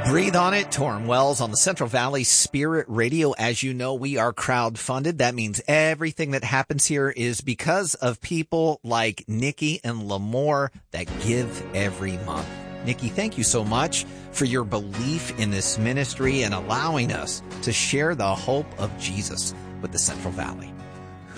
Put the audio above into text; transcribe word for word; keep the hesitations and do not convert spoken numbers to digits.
Breathe on it, Torm Wells on the Central Valley Spirit Radio. As you know, we are crowdfunded. That means everything that happens here is because of people like Nikki and Lamore that give every month. Nikki, thank you so much for your belief in this ministry and allowing us to share the hope of Jesus with the Central Valley.